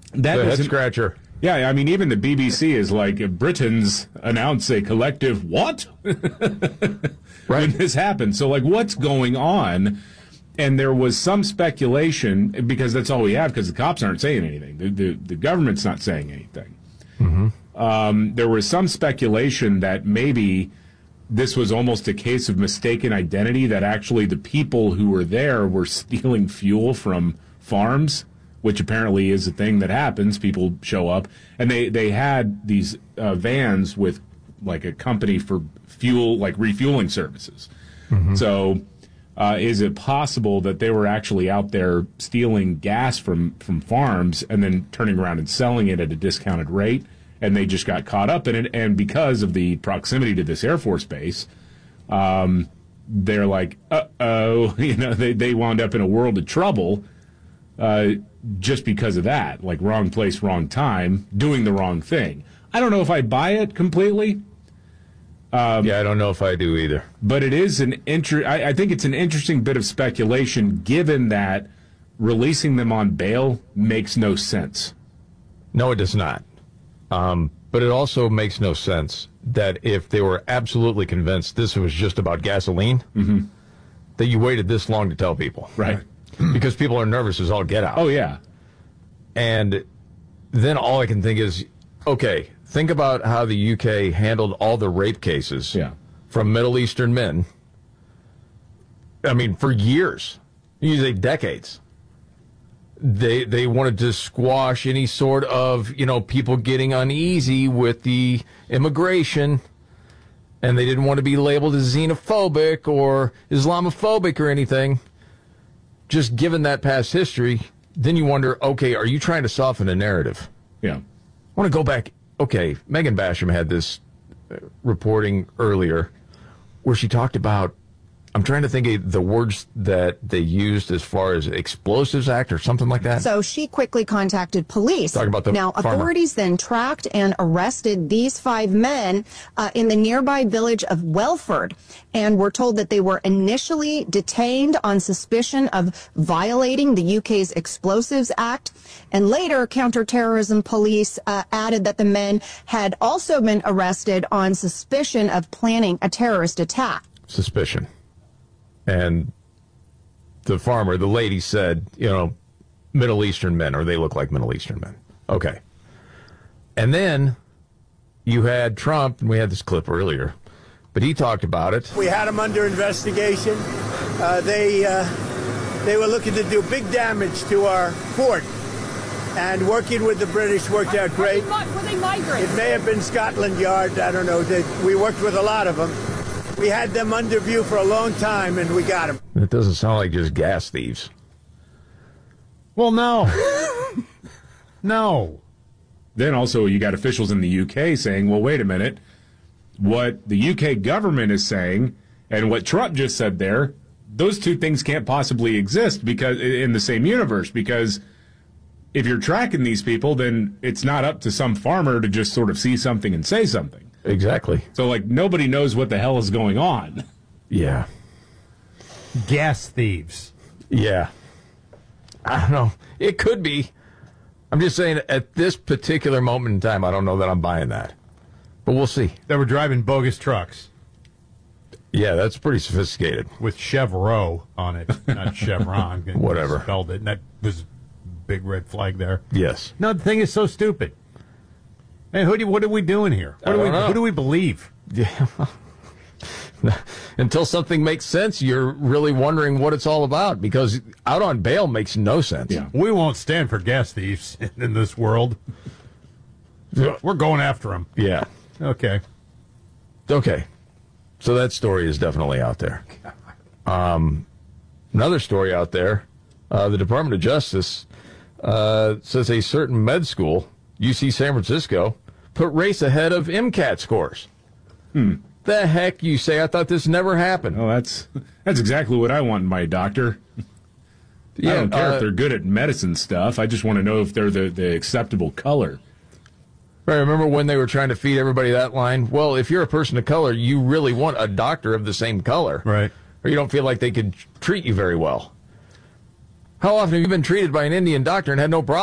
That the was head scratcher. Yeah, I mean, even the BBC is like, Britons announce a collective what? When this happened. So, like, what's going on? And there was some speculation, because that's all we have, because the cops aren't saying anything. The government's not saying anything. Mm-hmm. There was some speculation that maybe this was almost a case of mistaken identity, that actually the people who were there were stealing fuel from farms, which apparently is a thing that happens. People show up, and they had these vans with, like, a company for fuel, like refueling services. Mm-hmm. So is it possible that they were actually out there stealing gas from farms and then turning around and selling it at a discounted rate, and they just got caught up in it? And because of the proximity to this Air Force base, they're like, uh-oh, they wound up in a world of trouble just because of that, like wrong place, wrong time, doing the wrong thing. I don't know if I buy it completely. I don't know if I do either. But it is I think it's an interesting bit of speculation, given that releasing them on bail makes no sense. No, it does not. But it also makes no sense that if they were absolutely convinced this was just about gasoline, mm-hmm. that you waited this long to tell people. Right. Because people are nervous as all get out. Oh, yeah. And then all I can think is, okay, think about how the UK handled all the rape cases from Middle Eastern men. I mean, for years, usually decades. They wanted to squash any sort of, people getting uneasy with the immigration, and they didn't want to be labeled as xenophobic or Islamophobic or anything. Just given that past history, then you wonder, okay, are you trying to soften a narrative? Yeah. I want to go back. Okay, Megan Basham had this reporting earlier where she talked about, I'm trying to think of the words that they used as far as Explosives Act or something like that. So she quickly contacted police. Talking about the Now, farmer. Authorities then tracked and arrested these 5 men in the nearby village of Welford, and were told that they were initially detained on suspicion of violating the UK's Explosives Act. And later, counterterrorism police added that the men had also been arrested on suspicion of planning a terrorist attack. Suspicion. And the farmer, the lady said, Middle Eastern men, or they look like Middle Eastern men. Okay. And then you had Trump, and we had this clip earlier, but he talked about it. We had them under investigation. They were looking to do big damage to our port. And working with the British worked out great. Were they migrants? It may have been Scotland Yard. I don't know. We worked with a lot of them. We had them under view for a long time, and we got them. It doesn't sound like just gas thieves. Well, no. No. Then also you got officials in the UK saying, well, wait a minute. What the UK government is saying and what Trump just said there, those two things can't possibly exist because in the same universe, because if you're tracking these people, then it's not up to some farmer to just sort of see something and say something. Exactly. So, like, nobody knows what the hell is going on. Yeah. Gas thieves. Yeah. I don't know. It could be. I'm just saying, at this particular moment in time, I don't know that I'm buying that. But we'll see. They were driving bogus trucks. Yeah, that's pretty sophisticated. With Chevrolet on it, not Chevron. Whatever. Spelled it, and that was big red flag there. Yes. No, the thing is so stupid. Hey, what are we doing here? Who do we believe? Yeah. Until something makes sense, you're really wondering what it's all about, because out on bail makes no sense. Yeah. We won't stand for gas thieves in this world. We're going after them. Yeah. Okay. So that story is definitely out there. Another story out there, the Department of Justice says a certain med school, UC San Francisco, put race ahead of MCAT scores. The heck you say? I thought this never happened. Oh, that's exactly what I want in my doctor. I don't care if they're good at medicine stuff. I just want to know if they're the acceptable color. Right, remember when they were trying to feed everybody that line? Well, if you're a person of color, you really want a doctor of the same color. Right. Or you don't feel like they could treat you very well. How often have you been treated by an Indian doctor and had no problem?